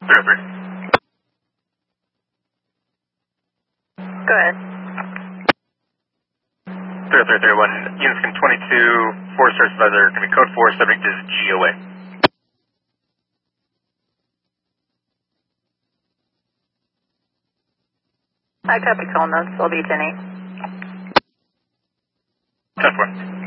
303. Go ahead. 30331, units can 22, Forest Service Advisor, can be code 4, subject is GOA. I copy call notes, I'll be 10-8. 10-4.